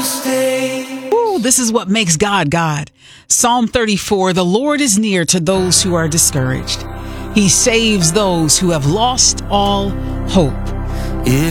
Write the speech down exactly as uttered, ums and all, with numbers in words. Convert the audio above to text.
stay. Ooh, this is what makes God God. Psalm thirty-four, the Lord is near to those who are discouraged. He saves those who have lost all hope. If